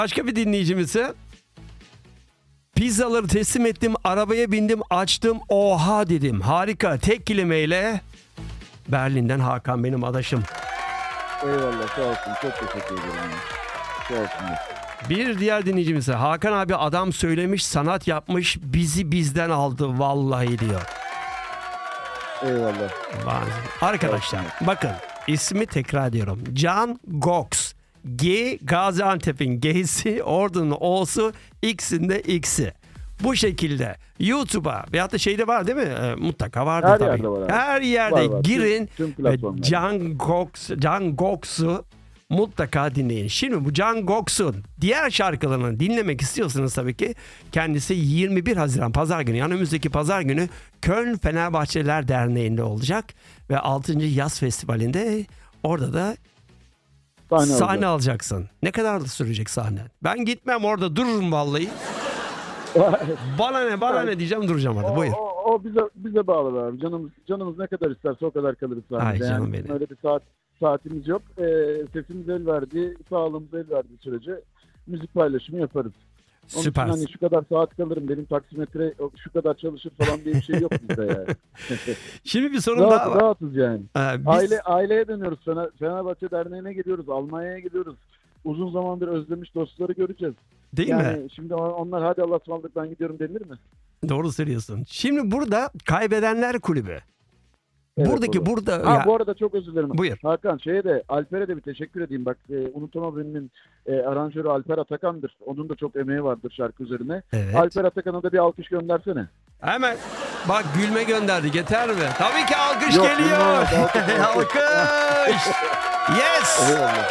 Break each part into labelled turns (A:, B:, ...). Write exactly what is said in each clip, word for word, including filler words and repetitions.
A: Başka bir dinleyicimize. Pizzaları teslim ettim, arabaya bindim, açtım, oha dedim. Harika, tek kelimeyle. Berlin'den Hakan benim adaşım.
B: Eyvallah, sağ olsun. Çok teşekkür ederim. Sağ olsun.
A: Bir diğer dinleyicimize, Hakan abi adam söylemiş, sanat yapmış, bizi bizden aldı vallahi diyor.
B: Eyvallah.
A: Arkadaşlar bakın, ismi tekrar ediyorum. Can Gox. G Gaziantep'in G'si, Ordu'nun O'su, X'in de X'i. Bu şekilde YouTube'a veyahut da şeyde var değil mi? E, mutlaka vardır
B: Her
A: tabii.
B: yerde var abi.
A: Her yerde
B: Var, var.
A: girin
B: Tüm, tüm
A: ve
B: platformlarda.
A: Can Gox, Can Gox'u mutlaka dinleyin. Şimdi bu Can Gox'un diğer şarkılarını dinlemek istiyorsanız tabii ki kendisi yirmi bir Haziran Pazar günü, yani önümüzdeki Pazar günü Köln Fenerbahçeliler Derneği'nde olacak ve altıncı Yaz Festivali'nde orada da
B: Sahne,
A: sahne alacaksın. Ne kadar da sürecek sahne? Ben gitmem, orada dururum vallahi. Bana ne bana ne diyeceğim, duracağım orada.
B: O,
A: Buyur.
B: o, o bize bize bağlı abi. Canımız canımız ne kadar isterse o kadar kalırız sahnede.
A: Ay canım
B: yani
A: benim.
B: öyle bir saat saatimiz yok. Ee, sesimiz el verdiği, sağlığımız el verdiği sürece müzik paylaşımı yaparız. Onun
A: Süper.
B: için hani şu kadar saat kalırım, benim taksimetre şu kadar çalışır falan diye bir şey yok bizde yani.
A: Şimdi bir sorun
B: Rahat,
A: daha var.
B: rahatız yani.
A: Ee, biz...
B: Aile aileye dönüyoruz. Fener, Fenerbahçe Derneği'ne gidiyoruz. Almanya'ya gidiyoruz. Uzun zamandır özlemiş dostları göreceğiz.
A: Değil
B: yani
A: mi?
B: Şimdi onlar hadi Allah'a ısmarladık ben gidiyorum denir mi?
A: Doğru söylüyorsun. Şimdi burada Kaybedenler Kulübü.
B: Evet,
A: Buradaki
B: olur.
A: burada...
B: Ha
A: ya...
B: bu arada çok özür dilerim.
A: Buyur.
B: Hakan şeye de Alper'e de bir teşekkür edeyim. Bak e, Unutamam Beni'nin e, aranjörü Alper Atakan'dır. Onun da çok emeği vardır şarkı üzerine.
A: Evet.
B: Alper Atakan'a da bir alkış göndersene.
A: Hemen. Bak gülme gönderdi. Yeter mi? Tabii ki alkış
B: Yok,
A: geliyor.
B: bilmem, alkış, alkış.
A: Alkış. Yes.
B: Eyvallah.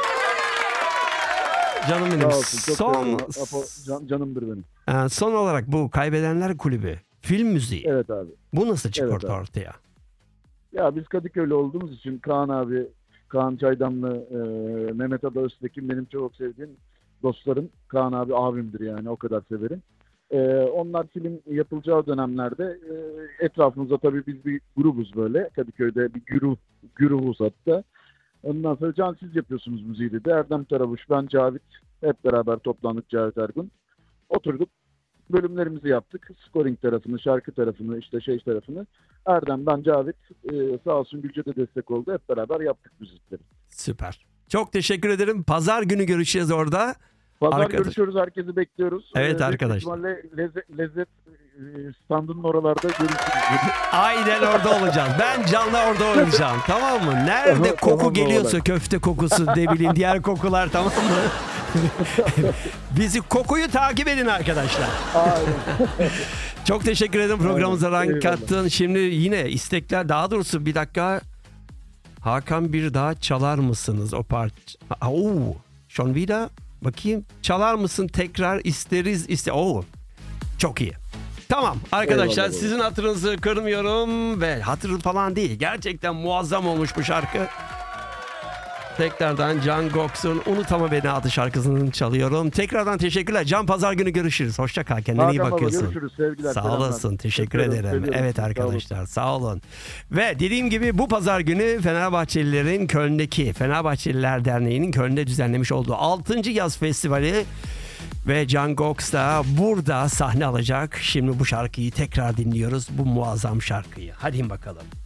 A: Canım
B: Sağ
A: benim.
B: olsun. Çok
A: Son,
B: seviyorum. Apo, can, canımdır benim.
A: e, son olarak bu Kaybedenler Kulübü film müziği.
B: Evet abi.
A: Bu nasıl çıktı
B: Evet abi.
A: ortaya?
B: Ya biz Kadıköy'lü olduğumuz için Kaan abi, Kaan Çaydanlı, e, Mehmet Ada Öztekin benim çok sevdiğim dostlarım. Kaan abi abimdir yani, o kadar severim. E, onlar film yapılacağı dönemlerde e, etrafımızda tabii biz bir grubuz böyle. Kadıköy'de bir güruh, güruhuz hatta. Ondan sonra Can siz yapıyorsunuz müziği dedi. Erdem Tarabuş, ben Cavit hep beraber toplandık, Cavit Ergun. Oturduk. Bölümlerimizi yaptık. Scoring tarafını, şarkı tarafını, işte şey tarafını. Erdem, ben Cavit, e, sağ olsun Gülce de destek oldu. Hep beraber yaptık müzikleri.
A: Süper. Çok teşekkür ederim. Pazar günü görüşeceğiz orada.
B: Pazar
A: Arkadaş.
B: görüşürüz. Herkesi bekliyoruz.
A: Evet
B: Ee,
A: arkadaşlar.
B: Lezzet, lezzet, lezzet e, standının oralarda görüşürüz.
A: Aynen orada olacağız. Ben canlı orada olacağım. Tamam mı? Nerede
B: Tamam,
A: koku
B: tamam,
A: geliyorsa,
B: olarak.
A: köfte kokusu, ne bileyim diğer kokular, tamam mı? Bizi, kokuyu takip edin arkadaşlar.
B: Aynen.
A: Çok teşekkür ederim programımıza
B: Aynen,
A: renk
B: eyvallah.
A: kattın. Şimdi yine istekler, daha doğrusu bir dakika. Hakan bir daha çalar mısınız o parça? Oo, schon wieder. Bakayım. Çalar mısın tekrar, isteriz iste. Oo. Çok iyi. Tamam arkadaşlar,
B: Eyvallah,
A: sizin hatırınızı kırmıyorum ve hatır falan değil. Gerçekten muazzam olmuş bu şarkı. Tekrardan Can Gox'un Unutama Beni adlı şarkısını çalıyorum. Tekrardan teşekkürler. Can, pazar günü görüşürüz. Hoşça kal. Kendine iyi
B: Hakan baba,
A: bakıyorsun.
B: görüşürüz. Sevgiler,
A: Sağ
B: selamlar.
A: olasın. Teşekkür
B: Öpüyorum,
A: ederim.
B: seviyorum.
A: Evet
B: Sağ olun.
A: arkadaşlar, sağ olun. Ve dediğim gibi bu pazar günü Fenerbahçelilerin Köln'deki Fenerbahçeliler Derneği'nin Köln'de düzenlemiş olduğu altıncı Yaz Festivali ve Can Gox da burada sahne alacak. Şimdi bu şarkıyı tekrar dinliyoruz. Bu muazzam şarkıyı. Hadi bakalım.